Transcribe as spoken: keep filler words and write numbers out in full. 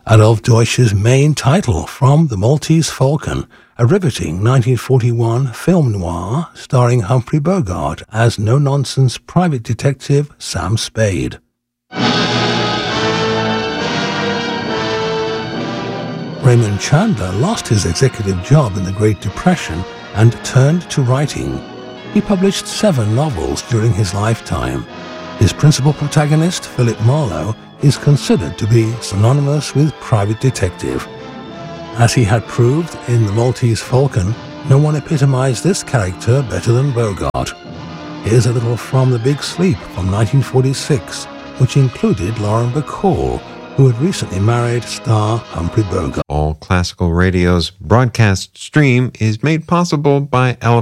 Adolf Deutsch's main title from The Maltese Falcon, a riveting nineteen forty-one film noir starring Humphrey Bogart as no-nonsense private detective Sam Spade. Raymond Chandler lost his executive job in the Great Depression and turned to writing. He published seven novels during his lifetime. His principal protagonist, Philip Marlowe, is considered to be synonymous with private detective. As he had proved in The Maltese Falcon, no one epitomized this character better than Bogart. Here's a little from The Big Sleep from nineteen forty-six, which included Lauren Bacall, who had recently married star Humphrey Bogart. All Classical Radio's broadcast stream is made possible by Elephant